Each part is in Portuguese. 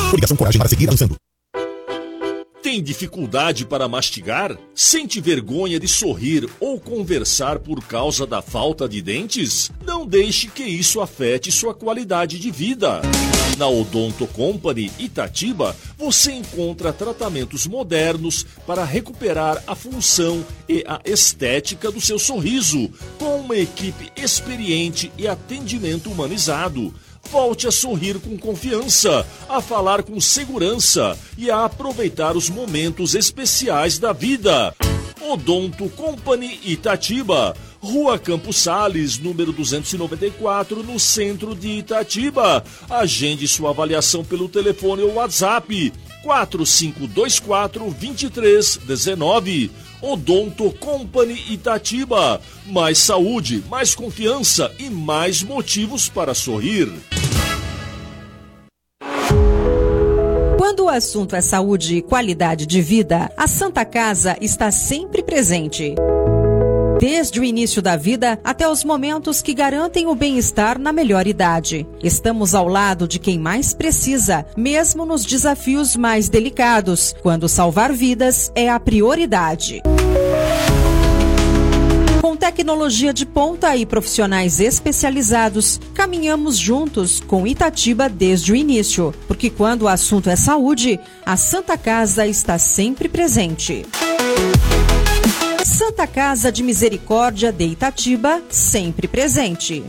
Coligação Coragem para seguir avançando. Tem dificuldade para mastigar? Sente vergonha de sorrir ou conversar por causa da falta de dentes? Não deixe que isso afete sua qualidade de vida. Na Odonto Company Itatiba, você encontra tratamentos modernos para recuperar a função e a estética do seu sorriso, com uma equipe experiente e atendimento humanizado. Volte a sorrir com confiança, a falar com segurança e a aproveitar os momentos especiais da vida. Odonto Company Itatiba, Rua Campos Sales, número 294, no centro de Itatiba. Agende sua avaliação pelo telefone ou WhatsApp 4524-2319. Odonto Company Itatiba. Mais saúde, mais confiança e mais motivos para sorrir. Quando o assunto é saúde e qualidade de vida, a Santa Casa está sempre presente. Desde o início da vida até os momentos que garantem o bem-estar na melhor idade. Estamos ao lado de quem mais precisa, mesmo nos desafios mais delicados, quando salvar vidas é a prioridade. Com tecnologia de ponta e profissionais especializados, caminhamos juntos com Itatiba desde o início, porque quando o assunto é saúde, a Santa Casa está sempre presente. Santa Casa de Misericórdia de Itatiba, sempre presente.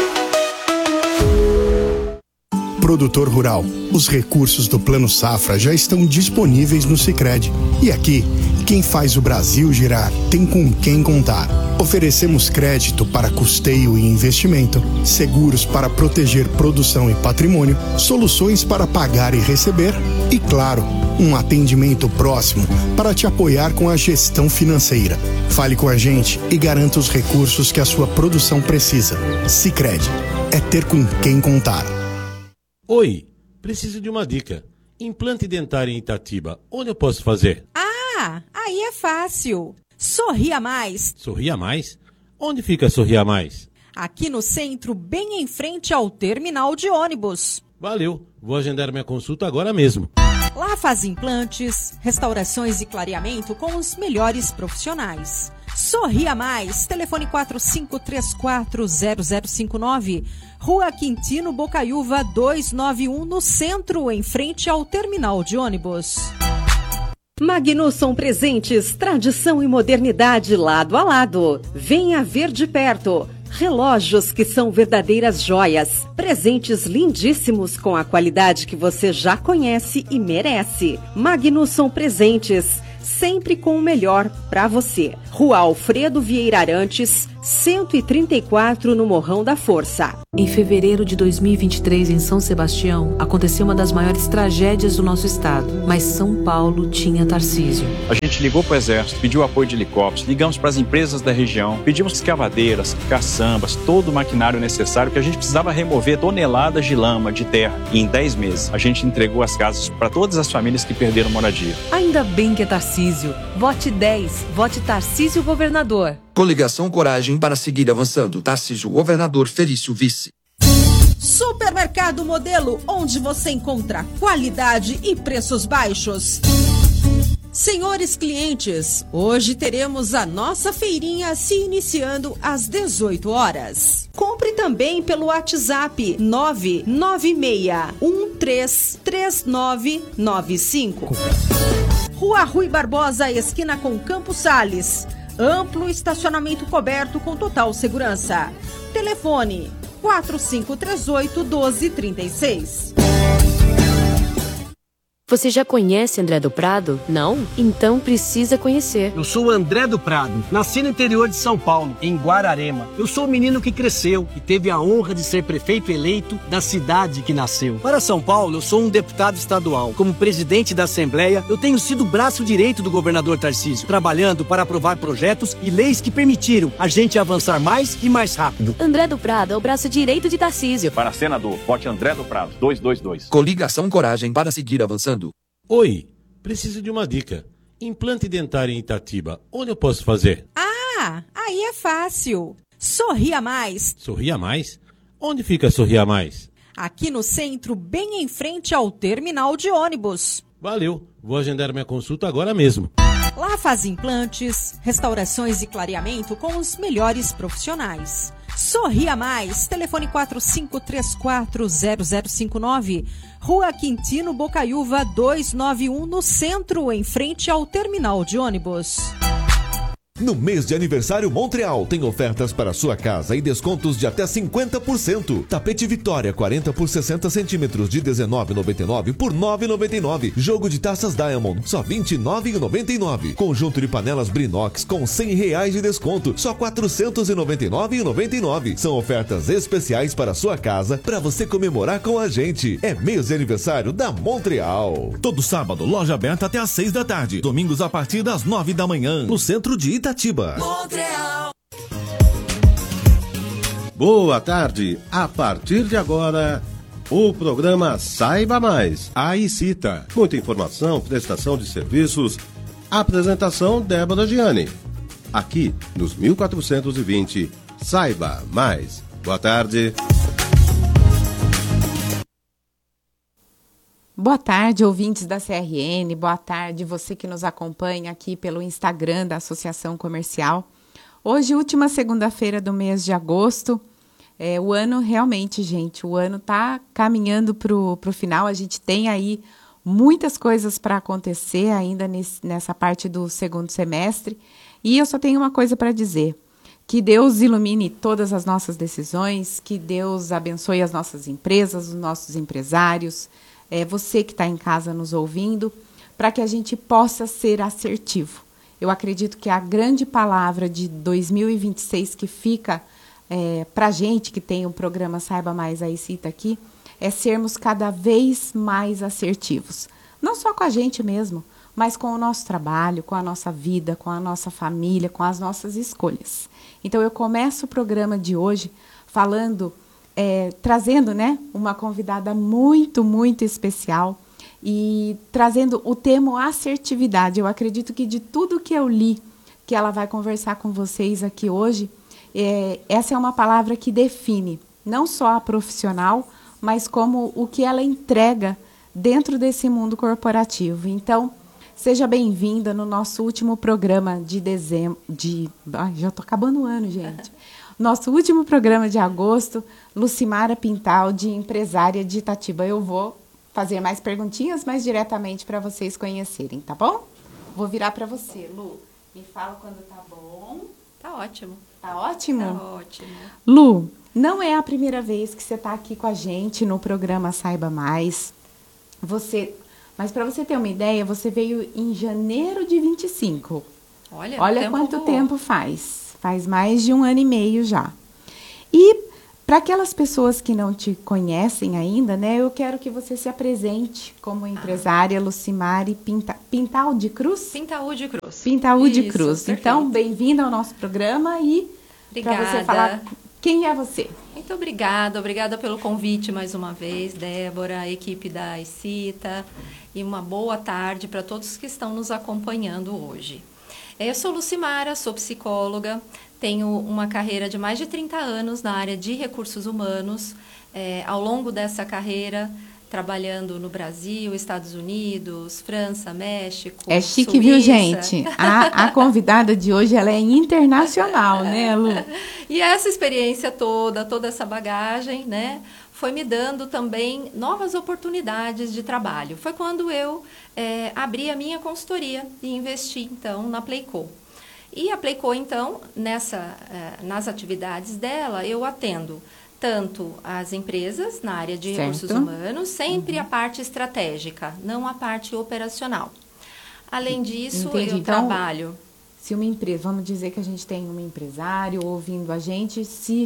Produtor rural, os recursos do Plano Safra já estão disponíveis no Sicredi. E aqui, quem faz o Brasil girar tem com quem contar. Oferecemos crédito para custeio e investimento, seguros para proteger produção e patrimônio, soluções para pagar e receber e, claro, um atendimento próximo para te apoiar com a gestão financeira. Fale com a gente e garanta os recursos que a sua produção precisa. Sicredi, é ter com quem contar. Oi, preciso de uma dica. Implante dentário em Itatiba, onde eu posso fazer? Ah, aí é fácil. Sorria Mais. Sorria Mais? Onde fica Sorria Mais? Aqui no centro, bem em frente ao terminal de ônibus. Valeu, vou agendar minha consulta agora mesmo. Lá faz implantes, restaurações e clareamento com os melhores profissionais. Sorria Mais, telefone 45340059, Rua Quintino Bocaiúva 291, no centro, em frente ao terminal de ônibus. Magnusson Presentes, tradição e modernidade lado a lado. Venha ver de perto. Relógios que são verdadeiras joias. Presentes lindíssimos com a qualidade que você já conhece e merece. Magnusson Presentes, sempre com o melhor para você. Rua Alfredo Vieira Arantes, 134, no Morrão da Força. Em fevereiro de 2023, em São Sebastião, aconteceu uma das maiores tragédias do nosso estado. Mas São Paulo tinha Tarcísio. A gente ligou para o Exército, pediu apoio de helicópteros, ligamos para as empresas da região, pedimos escavadeiras, caçambas, todo o maquinário necessário que a gente precisava remover toneladas de lama, de terra. E em 10 meses, a gente entregou as casas para todas as famílias que perderam moradia. Ainda bem que é Tarcísio. Vote 10. Vote Tarcísio Governador. Coligação Coragem para seguir avançando. Tarcísio Governador, Felício Vice. Supermercado Modelo, onde você encontra qualidade e preços baixos. Senhores clientes, hoje teremos a nossa feirinha se iniciando às 18 horas. Compre também pelo WhatsApp 996133995. Rua Rui Barbosa, esquina com Campos Sales. Amplo estacionamento coberto com total segurança. Telefone 4538-1236. Você já conhece André do Prado? Não? Então precisa conhecer. Eu sou o André do Prado, nasci no interior de São Paulo, em Guararema. Eu sou o menino que cresceu e teve a honra de ser prefeito eleito da cidade que nasceu. Para São Paulo, eu sou um deputado estadual. Como presidente da Assembleia, eu tenho sido o braço direito do governador Tarcísio, trabalhando para aprovar projetos e leis que permitiram a gente avançar mais e mais rápido. André do Prado é o braço direito de Tarcísio. Para senador, vote André do Prado, 222. Coligação Coragem para seguir avançando. Oi, preciso de uma dica. Implante dentário em Itatiba, onde eu posso fazer? Ah, aí é fácil. Sorria Mais. Sorria Mais? Onde fica Sorria Mais? aqui no centro, bem em frente ao terminal de ônibus. Valeu, vou agendar minha consulta agora mesmo. Lá faz implantes, restaurações e clareamento com os melhores profissionais. Sorria Mais, telefone 45340059, Rua Quintino Bocaiúva 291, no centro, em frente ao terminal de ônibus. No mês de aniversário Montreal, tem ofertas para sua casa e descontos de até 50%. Tapete Vitória 40 por 60 centímetros de R$19,99 por R$9,99. Jogo de taças Diamond, só R$29,99. Conjunto de panelas Brinox com R$100 de desconto, só R$499,99. São ofertas especiais para sua casa, para você comemorar com a gente. É mês de aniversário da Montreal. Todo sábado, loja aberta até às 6 da tarde. Domingos a partir das 9 da manhã, no centro de Itatiba. Montreal. Boa tarde. A partir de agora, o programa Saiba Mais, a ICITA. Muita informação, prestação de serviços. Apresentação Débora Gianni. Aqui nos 1420. Saiba Mais. Boa tarde. Boa tarde, ouvintes da CRN. Boa tarde, você que nos acompanha aqui pelo Instagram da Associação Comercial. Hoje, última segunda-feira do mês de agosto. O ano realmente, gente, o ano está caminhando para o final. A gente tem aí muitas coisas para acontecer ainda nessa parte do segundo semestre. E eu só tenho uma coisa para dizer. Que Deus ilumine todas as nossas decisões, que Deus abençoe as nossas empresas, os nossos empresários, você que está em casa nos ouvindo, para que a gente possa ser assertivo. Eu acredito que a grande palavra de 2026 que fica para a gente, que tem o programa Saiba Mais, a ICITA aqui, é sermos cada vez mais assertivos. Não só com a gente mesmo, mas com o nosso trabalho, com a nossa vida, com a nossa família, com as nossas escolhas. Então, eu começo o programa de hoje falando... trazendo, né, uma convidada muito, muito especial e trazendo o tema assertividade. Eu acredito que de tudo que eu li, que ela vai conversar com vocês aqui hoje, essa é uma palavra que define não só a profissional, mas como o que ela entrega dentro desse mundo corporativo. Então, seja bem-vinda no nosso último programa de dezembro, já estou acabando o ano, gente. Nosso último programa de agosto, Lucimara Pintaldi, empresária de Itatiba. Eu vou fazer mais perguntinhas, mas diretamente para vocês conhecerem, tá bom? Vou virar para você, Lu. Me fala quando tá bom. Tá ótimo. Tá ótimo? Tá ótimo. Lu, não é a primeira vez que você está aqui com a gente no programa Saiba Mais. Mas para você ter uma ideia, você veio em janeiro de 25. Olha quanto tempo faz. Faz mais de 1 ano e meio já. E para aquelas pessoas que não te conhecem ainda, né, eu quero que você se apresente como empresária Lucimara Pintaldi Cruz? Pintaldi Cruz. Pintaldi Cruz. Perfeito. Então, bem-vinda ao nosso programa e para você falar quem é você. Muito obrigada pelo convite mais uma vez, Débora, a equipe da ICITA, e uma boa tarde para todos que estão nos acompanhando hoje. Eu sou Lucimara, sou psicóloga, tenho uma carreira de mais de 30 anos na área de recursos humanos. Ao longo dessa carreira, trabalhando no Brasil, Estados Unidos, França, México, É chique, Suíça. Viu, gente? A convidada de hoje, ela é internacional, né, Lu? E essa experiência toda essa bagagem, né, foi me dando também novas oportunidades de trabalho. Foi quando eu abri a minha consultoria e investi, então, na Playco. E a Playco, então, nas atividades dela, eu atendo tanto as empresas na área de recursos humanos, sempre a parte estratégica, não a parte operacional. Além disso, Entendi. eu trabalho... Se uma empresa, vamos dizer que a gente tem um empresário ouvindo a gente,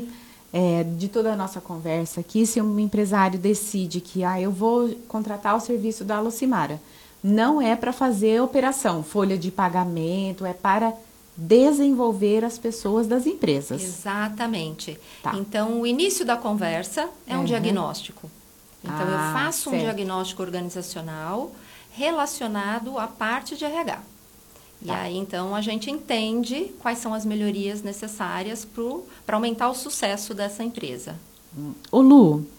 de toda a nossa conversa aqui, se um empresário decide que eu vou contratar o serviço da Lucimara, não é para fazer operação, folha de pagamento, é para desenvolver as pessoas das empresas. Exatamente. Tá. Então, o início da conversa é um diagnóstico. Então, eu faço um diagnóstico organizacional relacionado à parte de RH. E aí, então, a gente entende quais são as melhorias necessárias para aumentar o sucesso dessa empresa. Ô Lu,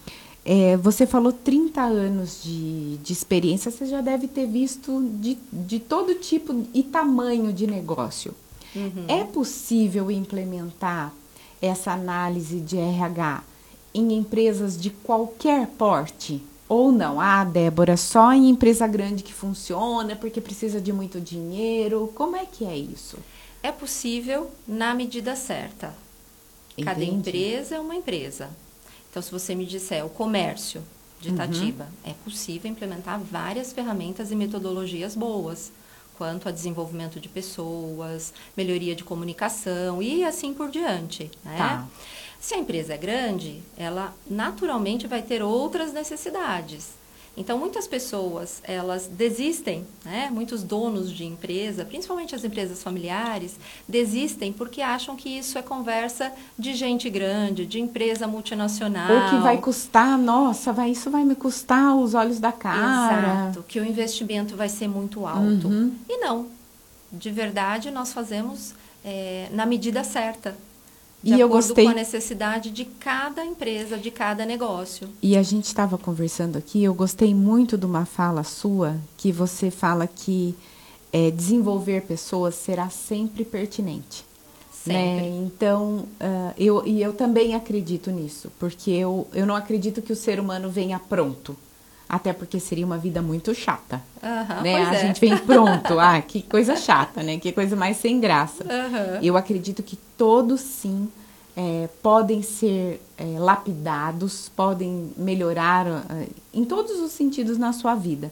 Você falou 30 anos de experiência, você já deve ter visto de todo tipo e tamanho de negócio. Uhum. É possível implementar essa análise de RH em empresas de qualquer porte? Ou não? Débora, só em empresa grande que funciona porque precisa de muito dinheiro. Como é que é isso? É possível na medida certa. Cada empresa é uma empresa. Então, se você me disser o comércio de Itatiba, é possível implementar várias ferramentas e metodologias boas, quanto a desenvolvimento de pessoas, melhoria de comunicação e assim por diante, né? Tá. Se a empresa é grande, ela naturalmente vai ter outras necessidades. Então, muitas pessoas, elas desistem, né? Muitos donos de empresa, principalmente as empresas familiares, desistem porque acham que isso é conversa de gente grande, de empresa multinacional. Ou que vai custar, isso vai me custar os olhos da cara. Exato, que o investimento vai ser muito alto. E não, de verdade, nós fazemos na medida certa. De acordo com a necessidade de cada empresa, de cada negócio. E a gente estava conversando aqui, eu gostei muito de uma fala sua, que você fala que desenvolver pessoas será sempre pertinente. Sempre. Né? Então, eu também acredito nisso, porque eu não acredito que o ser humano venha pronto. Até porque seria uma vida muito chata. Né? A gente vem pronto. Que coisa chata, né? Que coisa mais sem graça. Eu acredito que todos, sim, podem ser lapidados, podem melhorar em todos os sentidos na sua vida.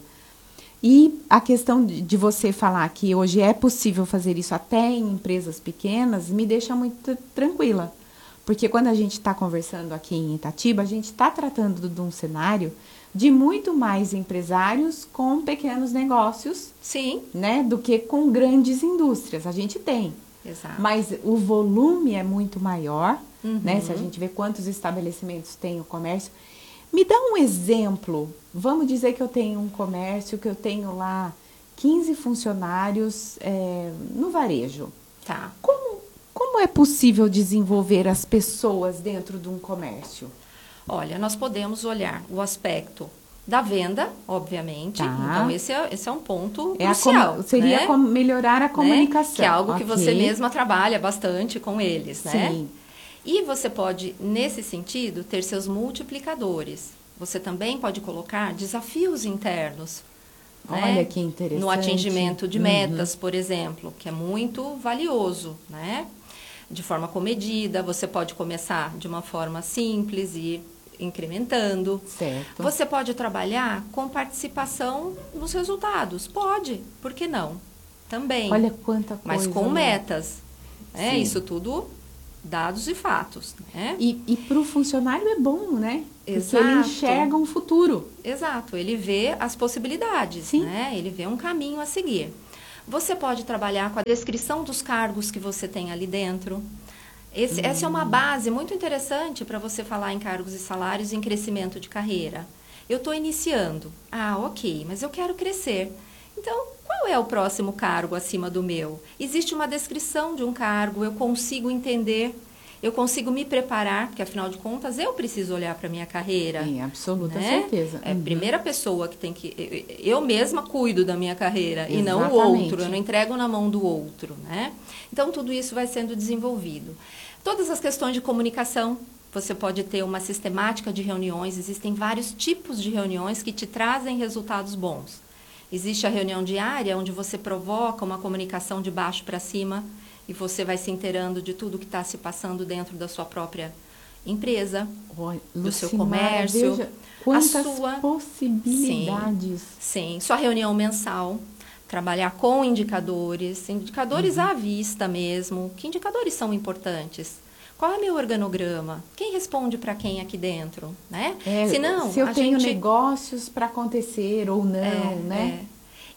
E a questão de você falar que hoje é possível fazer isso até em empresas pequenas, me deixa muito tranquila. Porque quando a gente está conversando aqui em Itatiba, a gente está tratando de um cenário de muito mais empresários com pequenos negócios, sim, né, do que com grandes indústrias. A gente tem. Exato. Mas o volume é muito maior, né? Se a gente vê quantos estabelecimentos tem o comércio. Me dá um exemplo. Vamos dizer que eu tenho um comércio, que eu tenho lá 15 funcionários no varejo. Tá. Como é possível desenvolver as pessoas dentro de um comércio? Olha, nós podemos olhar o aspecto da venda, obviamente. Tá. Então, esse é um ponto crucial. Seria né? Melhorar a comunicação. Né? Que é algo que você mesma trabalha bastante com eles, né? Sim. E você pode, nesse sentido, ter seus multiplicadores. Você também pode colocar desafios internos. Olha, né? Que interessante. No atingimento de metas, por exemplo, que é muito valioso, né? De forma comedida, você pode começar de uma forma simples e incrementando. Certo. Você pode trabalhar com participação nos resultados. Pode, por que não? Também. Olha quanta coisa. Mas com metas. Sim. Isso tudo, dados e fatos. Né? E para o funcionário é bom, né? Exato. Porque ele enxerga um futuro. Exato, ele vê as possibilidades. Sim. Né? Ele vê um caminho a seguir. Você pode trabalhar com a descrição dos cargos que você tem ali dentro. Essa é uma base muito interessante para você falar em cargos e salários em crescimento de carreira. Eu estou iniciando. Ok, mas eu quero crescer. Então, qual é o próximo cargo acima do meu? Existe uma descrição de um cargo, eu consigo entender, eu consigo me preparar, porque afinal de contas eu preciso olhar para a minha carreira. Sim, absoluta certeza. É a primeira pessoa que tem que... Eu mesma cuido da minha carreira. Exatamente. E não o outro, eu não entrego na mão do outro, né? Então, tudo isso vai sendo desenvolvido. Todas as questões de comunicação, você pode ter uma sistemática de reuniões, existem vários tipos de reuniões que te trazem resultados bons. Existe a reunião diária, onde você provoca uma comunicação de baixo para cima e você vai se inteirando de tudo que está se passando dentro da sua própria empresa, do seu comércio. Veja quantas possibilidades. Sim, sua reunião mensal. Trabalhar com indicadores à vista mesmo. Que indicadores são importantes? Qual é o meu organograma? Quem responde para quem aqui dentro? Né? Se eu tenho negócios para acontecer ou não, né?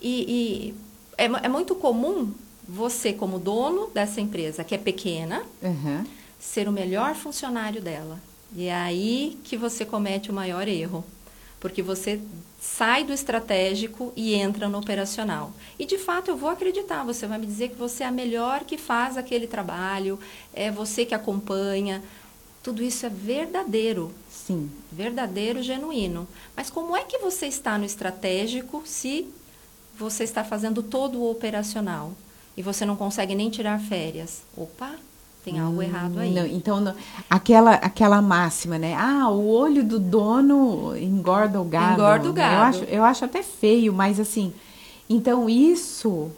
E é muito comum você, como dono dessa empresa, que é pequena, ser o melhor funcionário dela. E é aí que você comete o maior erro. Porque você sai do estratégico e entra no operacional. E, de fato, eu vou acreditar. Você vai me dizer que você é a melhor que faz aquele trabalho, é você que acompanha. Tudo isso é verdadeiro. Sim. Verdadeiro, genuíno. Mas como é que você está no estratégico se você está fazendo todo o operacional e você não consegue nem tirar férias? Opa, tem algo errado aí. Não, então, aquela máxima, né? O olho do dono engorda o gado. Engorda o gado. Eu acho até feio, mas assim... Então, isso...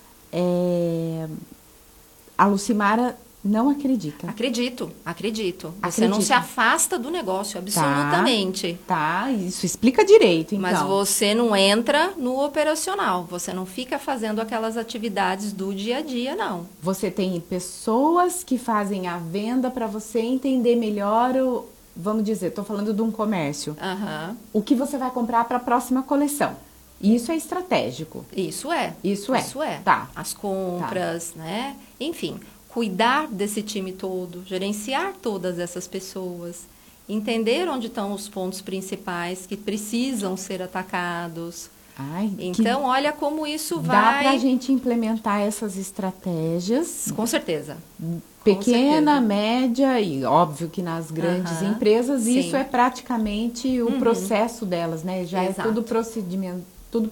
a Lucimara não acredita. Acredito. Você não se afasta do negócio, absolutamente. Tá, isso explica direito, então. Mas você não entra no operacional, você não fica fazendo aquelas atividades do dia a dia, não. Você tem pessoas que fazem a venda para você entender melhor vamos dizer, estou falando de um comércio. O que você vai comprar para a próxima coleção. Isso é estratégico. Isso é. Tá. As compras, né? Enfim, cuidar desse time todo, gerenciar todas essas pessoas, entender onde estão os pontos principais que precisam ser atacados. Então, olha como isso vai... Dá para a gente implementar essas estratégias. Com certeza. Pequena, média e óbvio que nas grandes empresas isso é praticamente o processo delas, né? Já é tudo procedimento.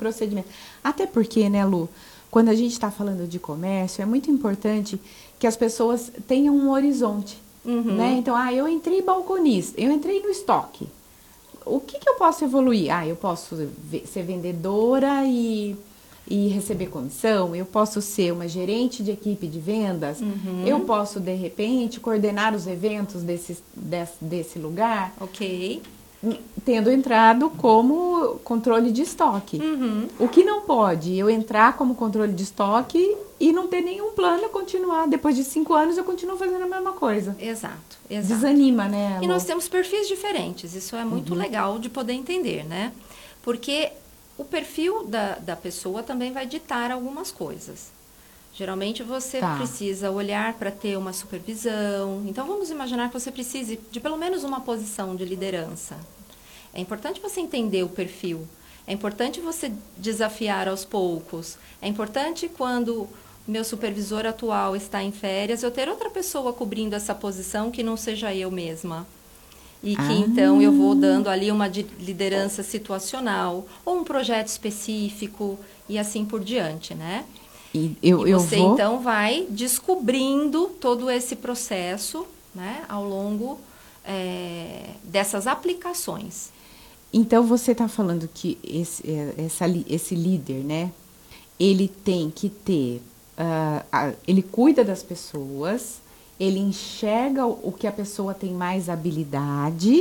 Até porque, né, Lu, quando a gente está falando de comércio, é muito importante que as pessoas tenham um horizonte, né? Então, eu entrei balconista, eu entrei no estoque. O que eu posso evoluir? Eu posso ser vendedora e receber comissão, eu posso ser uma gerente de equipe de vendas, eu posso, de repente, coordenar os eventos desse lugar. Ok. Tendo entrado como controle de estoque. O que não pode? Eu entrar como controle de estoque e não ter nenhum plano, continuar. Depois de 5 anos, eu continuo fazendo a mesma coisa. Exato. Desanima, né, Lu? E nós temos perfis diferentes. Isso é muito legal de poder entender, né? Porque o perfil da pessoa também vai ditar algumas coisas. Geralmente você precisa olhar para ter uma supervisão. Então, vamos imaginar que você precise de pelo menos uma posição de liderança. É importante você entender o perfil. É importante você desafiar aos poucos. É importante quando meu supervisor atual está em férias, eu ter outra pessoa cobrindo essa posição que não seja eu mesma. E que, então, eu vou dando ali uma liderança situacional ou um projeto específico e assim por diante, né? E você, então, vai descobrindo todo esse processo, né, ao longo dessas aplicações. Então, você está falando que esse líder, né, ele tem que ter... ele cuida das pessoas, ele enxerga o que a pessoa tem mais habilidade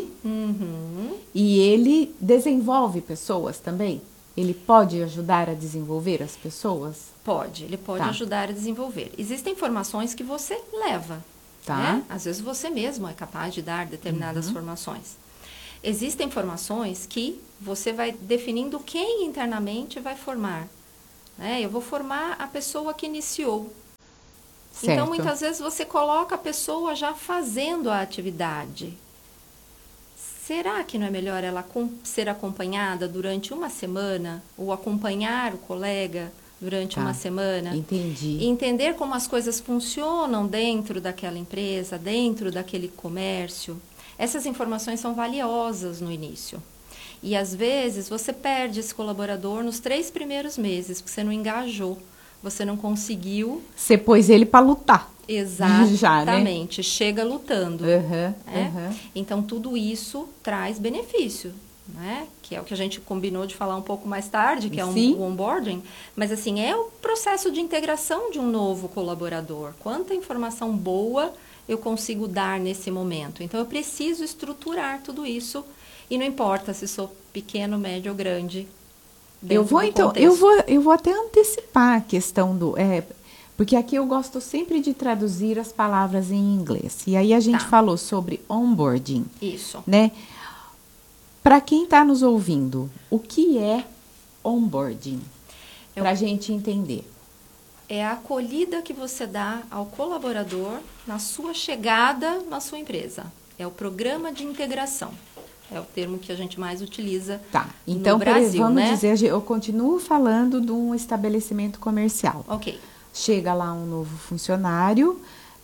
e ele desenvolve pessoas também? Ele pode ajudar a desenvolver as pessoas? Pode, ele pode ajudar a desenvolver. Existem informações que você leva, né? Às vezes você mesmo é capaz de dar determinadas formações. Existem formações que você vai definindo quem internamente vai formar, né? Eu vou formar a pessoa que iniciou. Certo. Então, muitas vezes você coloca a pessoa já fazendo a atividade. Será que não é melhor ela ser acompanhada durante uma semana ou acompanhar o colega durante uma semana? Entendi. E entender como as coisas funcionam dentro daquela empresa, dentro daquele comércio. Essas informações são valiosas no início. E, às vezes, você perde esse colaborador nos 3 primeiros meses, porque você não engajou, você não conseguiu... Você pôs ele para lutar. Exatamente, já, né? Chega lutando. Então, tudo isso traz benefício, né? Que é o que a gente combinou de falar um pouco mais tarde, que é o onboarding. Mas, assim, é o processo de integração de um novo colaborador. Quanta informação boa eu consigo dar nesse momento. Então, eu preciso estruturar tudo isso. E não importa se sou pequeno, médio ou grande. Eu vou até antecipar a questão do... porque aqui eu gosto sempre de traduzir as palavras em inglês. E aí a gente falou sobre onboarding. Isso. Né? Para quem está nos ouvindo, o que é onboarding? Para a gente entender. É a acolhida que você dá ao colaborador na sua chegada na sua empresa. É o programa de integração. É o termo que a gente mais utiliza no Brasil, vamos né? dizer, eu continuo falando de um estabelecimento comercial. Ok. Chega lá um novo funcionário,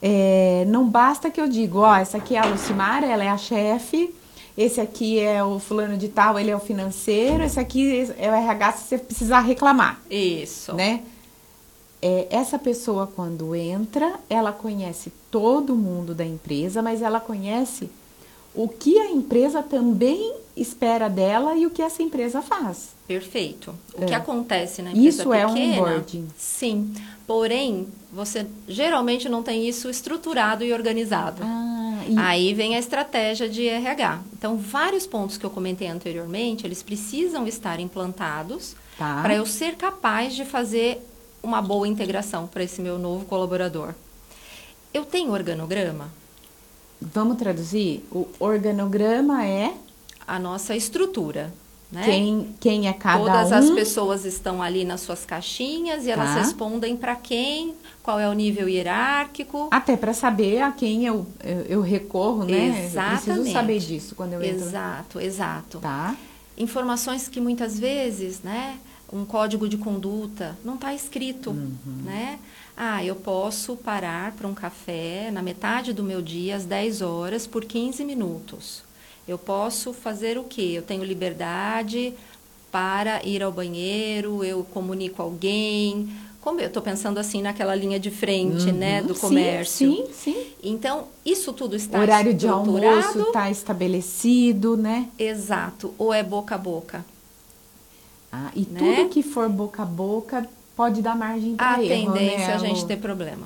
não basta que eu diga, ó, essa aqui é a Lucimara, ela é a chefe, esse aqui é o fulano de tal, ele é o financeiro, esse aqui é o RH se você precisar reclamar. Isso. Né? Essa pessoa, quando entra, ela conhece todo mundo da empresa, mas ela conhece o que a empresa também espera dela e o que essa empresa faz. Perfeito. O que acontece na empresa pequena... Isso é um onboarding. Sim. Porém, você geralmente não tem isso estruturado e organizado. Aí vem a estratégia de RH. Então, vários pontos que eu comentei anteriormente, eles precisam estar implantados para eu ser capaz de fazer uma boa integração para esse meu novo colaborador. Eu tenho organograma? Vamos traduzir? O organograma é... a nossa estrutura. Né? Quem é cada Todas as pessoas estão ali nas suas caixinhas e elas respondem para quem, qual é o nível hierárquico. Até para saber a quem eu recorro, né? Exatamente. Eu preciso saber disso quando eu entro. Exato. Tá. Informações que muitas vezes, né? Um código de conduta não está escrito, né? Eu posso parar para um café na metade do meu dia, às 10 horas, por 15 minutos. Eu posso fazer o quê? Eu tenho liberdade para ir ao banheiro, eu comunico alguém. Como eu estou pensando assim naquela linha de frente, né, do comércio. Sim. Então, isso tudo está horário de almoço está estabelecido, né? Exato. Ou é boca a boca. E tudo que for boca a boca pode dar margem para erro, a tendência né, a gente ter problema.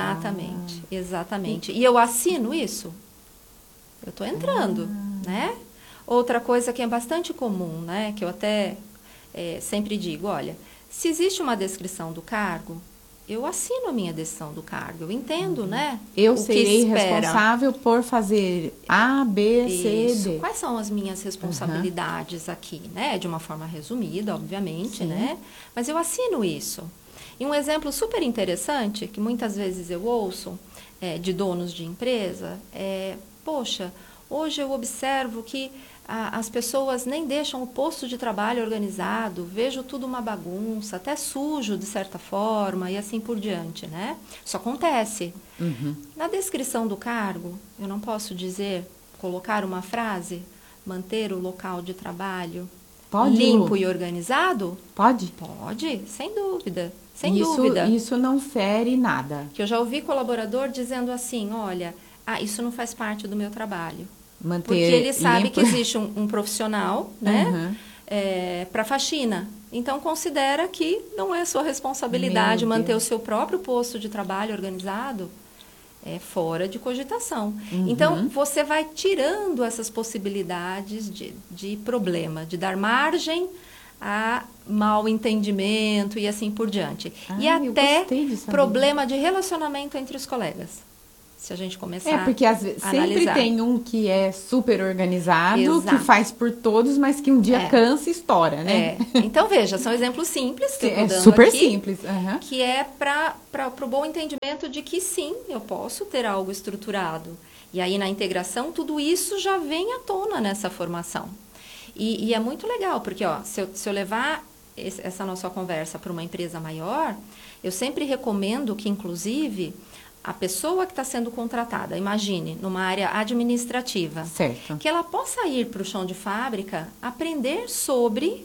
Exatamente. E eu assino isso. Eu estou entrando, né? Outra coisa que é bastante comum, né? Que eu até sempre digo, olha, se existe uma descrição do cargo, eu assino a minha descrição do cargo, eu entendo, né? Eu serei responsável por fazer A, B, C, D. Quais são as minhas responsabilidades aqui, né? De uma forma resumida, obviamente, né? Mas eu assino isso. E um exemplo super interessante, que muitas vezes eu ouço de donos de empresa, poxa, hoje eu observo que as pessoas nem deixam o posto de trabalho organizado, vejo tudo uma bagunça, até sujo de certa forma e assim por diante, né? Isso acontece. Na descrição do cargo, eu não posso colocar uma frase, manter o local de trabalho limpo e organizado? Pode? Pode, sem dúvida. Isso não fere nada. Que eu já ouvi colaborador dizendo assim, olha, isso não faz parte do meu trabalho. Porque ele sabe que existe um profissional, né, para faxina. Então, considera que não é sua responsabilidade manter o seu próprio posto de trabalho organizado. É fora de cogitação. Então, você vai tirando essas possibilidades de problema, de dar margem a mal entendimento e assim por diante. E até problema de relacionamento entre os colegas. Se a gente começar porque às vezes a analisar. Sempre tem um que é super organizado, que faz por todos, mas que um dia cansa e estoura, né? Então, veja, são exemplos simples que eu estou dando super aqui, simples. Que é para o bom entendimento de que sim, eu posso ter algo estruturado. E aí, na integração, tudo isso já vem à tona nessa formação. E é muito legal, porque se eu levar essa nossa conversa para uma empresa maior, eu sempre recomendo que, inclusive, a pessoa que está sendo contratada, imagine, numa área administrativa, que ela possa ir para o chão de fábrica, aprender sobre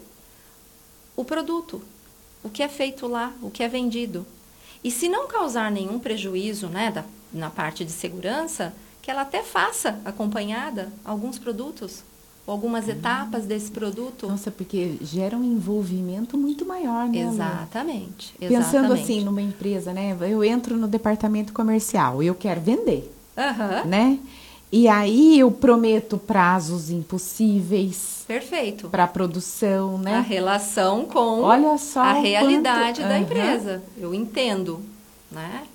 o produto, o que é feito lá, o que é vendido. E se não causar nenhum prejuízo, né, na parte de segurança, que ela até faça acompanhada alguns produtos, algumas etapas desse produto. Nossa, porque gera um envolvimento muito maior, né? Exatamente. Pensando assim, numa empresa, né? Eu entro no departamento comercial, eu quero vender, né? E aí eu prometo prazos impossíveis. Perfeito. Para a produção, né? A relação com a realidade da empresa. Eu entendo, né?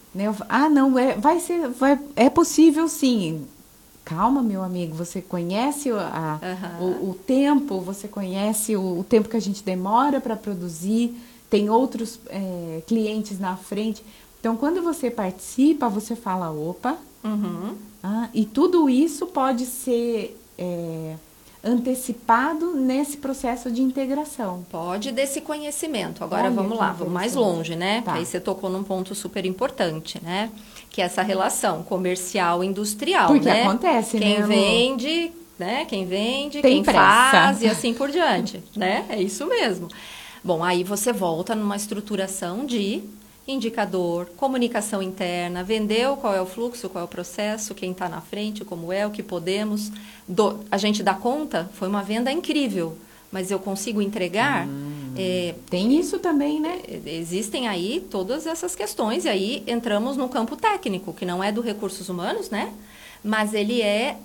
É possível sim. Calma, meu amigo, você conhece o tempo, você conhece o tempo que a gente demora para produzir, tem outros clientes na frente. Então, quando você participa, você fala, opa, e tudo isso pode ser antecipado nesse processo de integração. Pode desse conhecimento. Agora vamos lá, vamos mais longe, né? Tá. Aí você tocou num ponto super importante, né? Que é essa relação comercial e industrial, porque né? Acontece, quem né? Vende, né? Quem vende, tem quem pressa. Faz e assim por diante, né? É isso mesmo. Bom, aí você volta numa estruturação de indicador, comunicação interna, vendeu, qual é o fluxo, qual é o processo, quem está na frente, como é, o que podemos. A gente dá conta, foi uma venda incrível, mas eu consigo entregar? Tem isso também, né? Existem aí todas essas questões, e aí entramos no campo técnico, que não é do recursos humanos, né? Mas ele é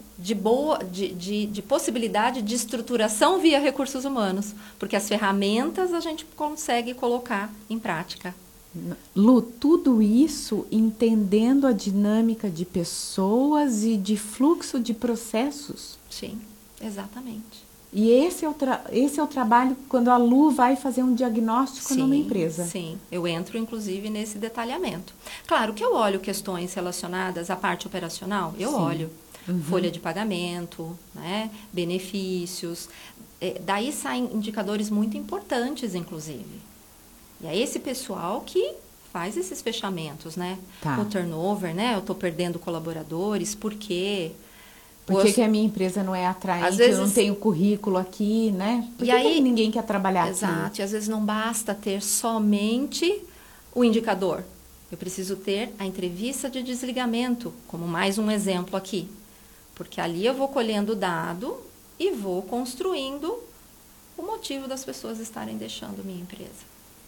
de possibilidade de estruturação via recursos humanos, porque as ferramentas a gente consegue colocar em prática. Lu, tudo isso entendendo a dinâmica de pessoas e de fluxo de processos? Sim, exatamente. E esse é o trabalho quando a Lu vai fazer um diagnóstico numa empresa. Sim, eu entro inclusive nesse detalhamento. Claro que eu olho questões relacionadas à parte operacional, eu olho. Folha de pagamento, né, benefícios. Daí saem indicadores muito importantes, inclusive. E é esse pessoal que faz esses fechamentos, né? Tá. O turnover, né? Eu estou perdendo colaboradores, por quê? Por que a minha empresa não é atraente? Às vezes, eu não tenho currículo aqui, né? Por que ninguém quer trabalhar aqui? Exato, e às vezes não basta ter somente o indicador. Eu preciso ter a entrevista de desligamento, como mais um exemplo aqui. Porque ali eu vou colhendo o dado e vou construindo o motivo das pessoas estarem deixando minha empresa.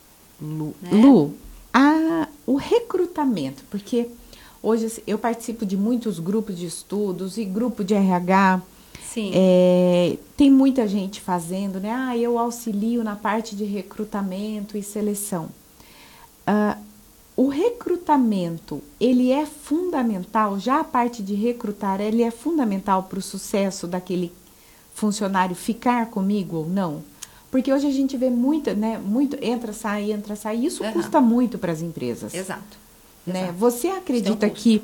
Lu, o recrutamento, porque hoje eu participo de muitos grupos de estudos e grupo de RH. Sim. Tem muita gente fazendo, né? Eu auxilio na parte de recrutamento e seleção. O recrutamento, ele é fundamental, já a parte de recrutar, ele é fundamental para o sucesso daquele funcionário ficar comigo ou não? Porque hoje a gente vê muito entra, sai, isso custa muito para as empresas. Exato. Né? Você acredita que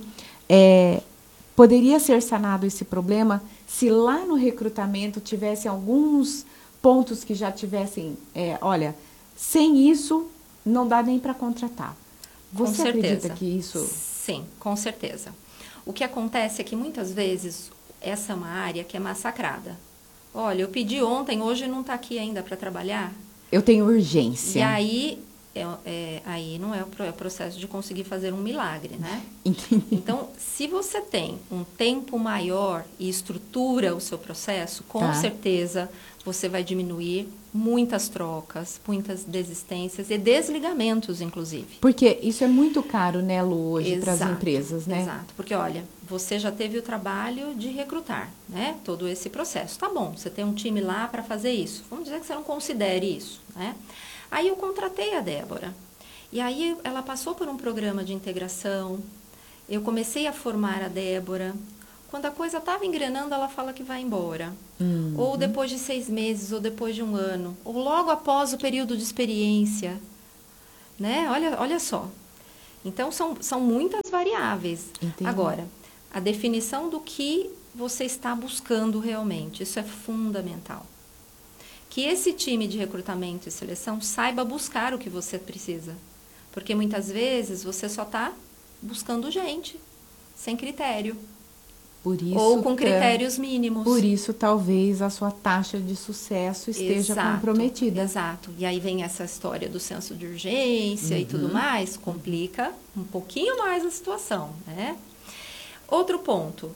poderia ser sanado esse problema se lá no recrutamento tivesse alguns pontos que já tivessem, olha, sem isso não dá nem para contratar. Você acredita que isso... Sim, com certeza. O que acontece é que muitas vezes essa é uma área que é massacrada. Olha, eu pedi ontem, hoje não está aqui ainda para trabalhar. Eu tenho urgência. E aí, aí não é o processo de conseguir fazer um milagre, né? Entendi. Então, se você tem um tempo maior e estrutura o seu processo, com certeza você vai diminuir muitas trocas, muitas desistências e desligamentos, inclusive. Porque isso é muito caro, né, Lu, hoje para as empresas, né? Exato, porque olha, você já teve o trabalho de recrutar, né? Todo esse processo. Tá bom, você tem um time lá para fazer isso. Vamos dizer que você não considere isso, né? Aí eu contratei a Débora. E aí ela passou por um programa de integração. Eu comecei a formar a Débora. Quando a coisa estava engrenando, ela fala que vai embora. Ou depois de 6 meses, ou depois de 1 ano. Ou logo após o período de experiência. Né? Olha só. Então, são muitas variáveis. Entendi. Agora, a definição do que você está buscando realmente. Isso é fundamental. Que esse time de recrutamento e seleção saiba buscar o que você precisa. Porque muitas vezes você só está buscando gente, sem critério. Por isso, ou com critérios mínimos. Por isso, talvez, a sua taxa de sucesso esteja comprometida. Exato. E aí vem essa história do senso de urgência e tudo mais, complica um pouquinho mais a situação, né? Outro ponto,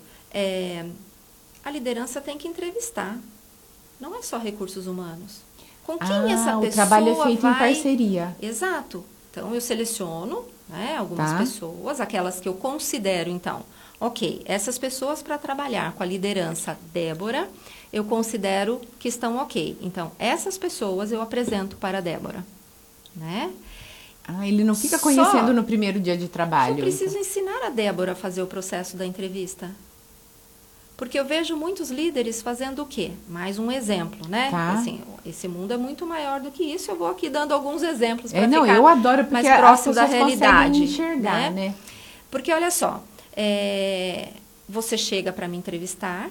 a liderança tem que entrevistar. Não é só recursos humanos. Com quem essa pessoa o trabalho é feito em parceria. Exato. Então, eu seleciono, né, algumas pessoas, aquelas que eu considero, então... Ok, essas pessoas para trabalhar com a liderança Débora, eu considero que estão ok. Então, essas pessoas eu apresento para a Débora, né? Ele não fica conhecendo no primeiro dia de trabalho. Eu preciso ensinar a Débora a fazer o processo da entrevista. Porque eu vejo muitos líderes fazendo o quê? Mais um exemplo, né? Assim, esse mundo é muito maior do que isso. Eu vou aqui dando alguns exemplos para ficar eu adoro porque mais próximo da realidade. Enxergar, né? Porque, olha só... você chega para me entrevistar,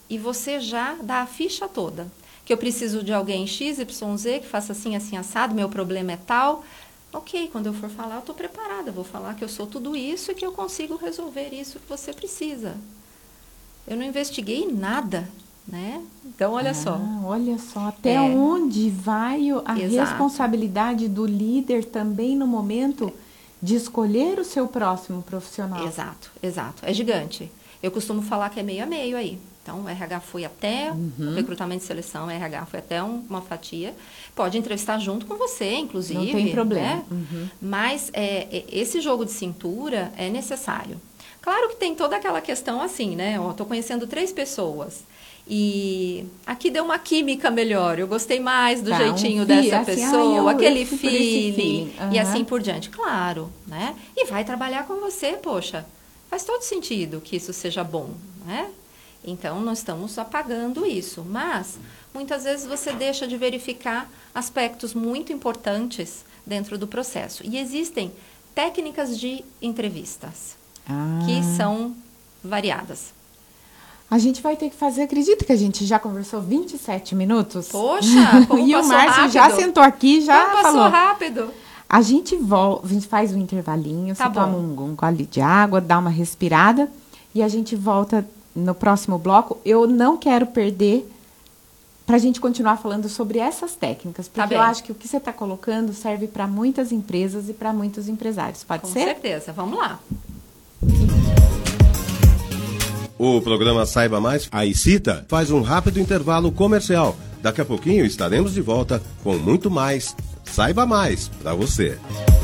e você já dá a ficha toda. Que eu preciso de alguém XYZ, que faça assim, assim, assado, meu problema é tal. Ok, quando eu for falar, eu estou preparada. Vou falar que eu sou tudo isso e que eu consigo resolver isso que você precisa. Eu não investiguei nada, né? Então, olha só. Olha só, até onde vai a responsabilidade do líder também no momento de escolher o seu próximo profissional. Exato, exato. É gigante. Eu costumo falar que é meio a meio aí. Então, o RH foi até o recrutamento e seleção, o RH foi até uma fatia. Pode entrevistar junto com você, inclusive. Não tem problema. Né? Mas esse jogo de cintura é necessário. Claro que tem toda aquela questão assim, né? Estou conhecendo 3 pessoas. E aqui deu uma química melhor. Eu gostei mais do jeitinho dessa pessoa, aquele feeling e assim por diante. Claro, né? E vai trabalhar com você, poxa. Faz todo sentido que isso seja bom, né? Então, nós estamos apagando isso. Mas, muitas vezes, você deixa de verificar aspectos muito importantes dentro do processo. E existem técnicas de entrevistas que são variadas. A gente vai ter que fazer, acredita que a gente já conversou 27 minutos? Poxa, como e o Márcio já sentou aqui, já como falou. Passou rápido. A gente faz um intervalinho, você toma um gole de água, dá uma respirada e a gente volta no próximo bloco. Eu não quero perder para a gente continuar falando sobre essas técnicas, porque eu acho que o que você está colocando serve para muitas empresas e para muitos empresários. Pode ser? Com certeza. Vamos lá. O programa Saiba Mais, a ICITA, faz um rápido intervalo comercial. Daqui a pouquinho estaremos de volta com muito mais Saiba Mais para você.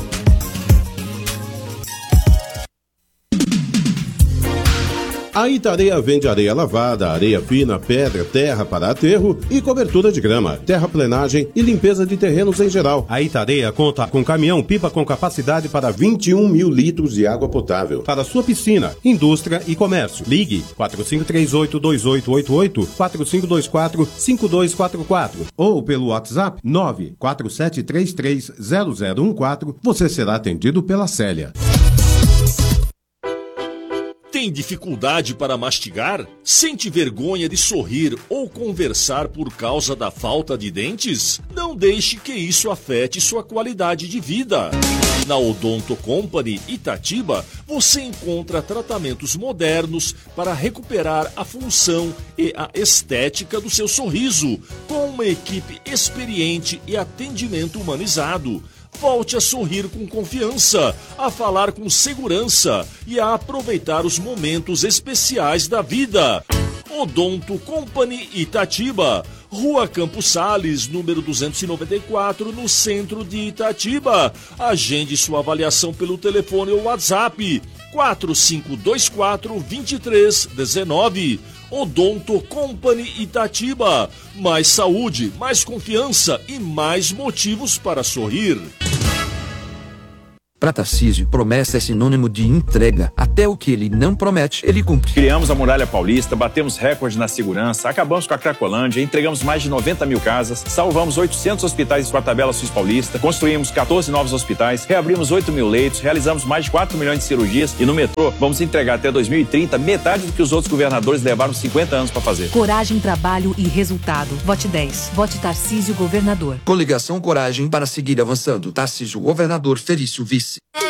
A Itareia vende areia lavada, areia fina, pedra, terra para aterro e cobertura de grama, terraplenagem e limpeza de terrenos em geral. A Itareia conta com caminhão-pipa com capacidade para 21 mil litros de água potável para sua piscina, indústria e comércio. Ligue 4538-2888, 4524-5244 ou pelo WhatsApp 947330014. Você será atendido pela Célia. Tem dificuldade para mastigar? Sente vergonha de sorrir ou conversar por causa da falta de dentes? Não deixe que isso afete sua qualidade de vida. Na Odonto Company Itatiba, você encontra tratamentos modernos para recuperar a função e a estética do seu sorriso, com uma equipe experiente e atendimento humanizado. Volte a sorrir com confiança, a falar com segurança e a aproveitar os momentos especiais da vida. Odonto Company Itatiba, Rua Campos Sales, número 294, no centro de Itatiba. Agende sua avaliação pelo telefone ou WhatsApp 4524-2319. Odonto Company Itatiba. Mais saúde, mais confiança e mais motivos para sorrir. Para Tarcísio, promessa é sinônimo de entrega. Até o que ele não promete, ele cumpre. Criamos a Muralha Paulista, batemos recorde na segurança, acabamos com a Cracolândia, entregamos mais de 90 mil casas, salvamos 800 hospitais com a tabela Suíça Paulista, construímos 14 novos hospitais, reabrimos 8 mil leitos, realizamos mais de 4 milhões de cirurgias e no metrô vamos entregar até 2030 metade do que os outros governadores levaram 50 anos para fazer. Coragem, trabalho e resultado. Vote 10. Vote Tarcísio Governador. Coligação Coragem para seguir avançando. Tarcísio Governador, Felício Vice.